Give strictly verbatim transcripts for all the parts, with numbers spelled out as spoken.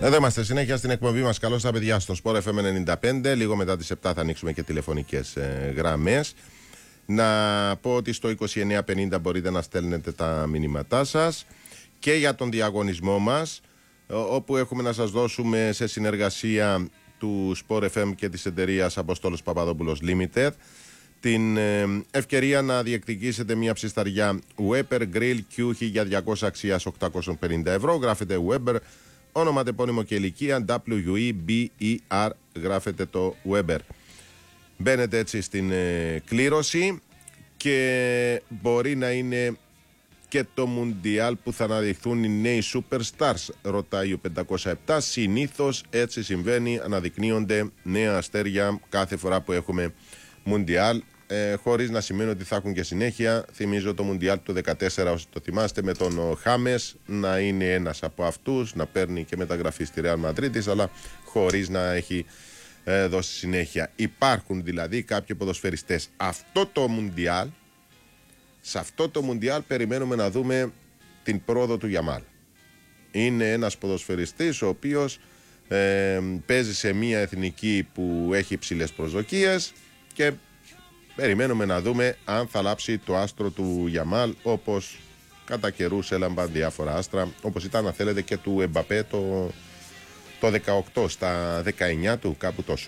Εδώ είμαστε συνέχεια στην εκπομπή μας. Καλώς τα παιδιά στο Sport εφ εμ ενενήντα πέντε. Λίγο μετά τις επτά θα ανοίξουμε και τηλεφωνικές ε, γραμμές. Να πω ότι στο είκοσι εννέα πενήντα μπορείτε να στέλνετε τα μηνύματά σας και για τον διαγωνισμό μας, όπου έχουμε να σας δώσουμε σε συνεργασία του Sport εφ εμ και της εταιρείας Αποστόλος Παπαδόπουλος Limited την ε, ευκαιρία να διεκδικήσετε μια ψισταριά Weber Grill Q χίλια διακόσια αξίας οκτακόσια πενήντα ευρώ. Γράφετε Weber, όνομα, τεπώνυμο και ηλικία, W E B E R, γράφετε το Weber. Μπαίνετε έτσι στην ε, κλήρωση και μπορεί να είναι και το Μουντιάλ που θα αναδειχθούν οι νέοι Superstars, ρωτάει ο πεντακόσια επτά. Συνήθως έτσι συμβαίνει, αναδεικνύονται νέα αστέρια κάθε φορά που έχουμε Μουντιάλ, ε, χωρίς να σημαίνει ότι θα έχουν και συνέχεια. Θυμίζω το Μουντιάλ του δεκατέσσερα, όσοι το θυμάστε, με τον Χάμες να είναι ένας από αυτούς, να παίρνει και μεταγραφή στη Ρεάλ Μαδρίτης, αλλά χωρίς να έχει ε, δώσει συνέχεια. Υπάρχουν δηλαδή κάποιοι ποδοσφαιριστές. Αυτό το Μουντιάλ, σε αυτό το Μουντιάλ περιμένουμε να δούμε την πρόοδο του Γιαμάλ. Είναι ένας ποδοσφαιριστής ο οποίος ε, παίζει σε μια εθνική που έχει υψηλές προσδοκίες και περιμένουμε να δούμε αν θα λάψει το άστρο του Γιαμάλ, όπως κατά καιρούς έλαμπαν διάφορα άστρα, όπως ήταν, αν θέλετε, και του Εμπαπέ το, το δεκαοκτώ, στα δεκαεννιά του, κάπου τόσο.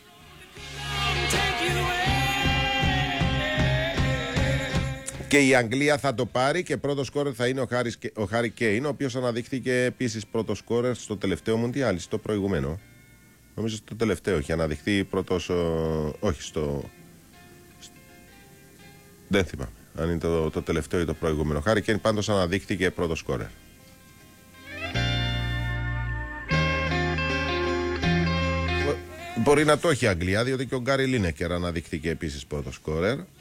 Και η Αγγλία θα το πάρει και πρώτο σκόρερ θα είναι ο Χάρι Κέιν, ο οποίος αναδείχθηκε επίσης πρώτο σκόρερ στο τελευταίο Μουντιάλ, στο προηγούμενο. Νομίζω στο τελευταίο έχει αναδειχθεί πρώτος, όχι στο... Δεν θυμάμαι αν είναι το, το τελευταίο ή το προηγούμενο. Χάρι Κέιν πάντως αναδείχθηκε πρώτο σκόρερ. Μπορεί να το έχει η Αγγλία, διότι και ο Γκάρι Λίνεκερ αναδείχθηκε επίσης πρώτο σκόρερ.